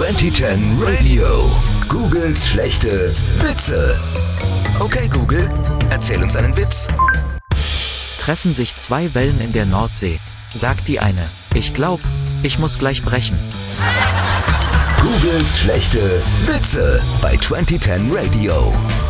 2010 Radio. Googles schlechte Witze. Okay, Google, erzähl uns einen Witz. Treffen sich zwei Wellen in der Nordsee. Sagt die eine: Ich glaub, ich muss gleich brechen. Googles schlechte Witze bei 2010 Radio.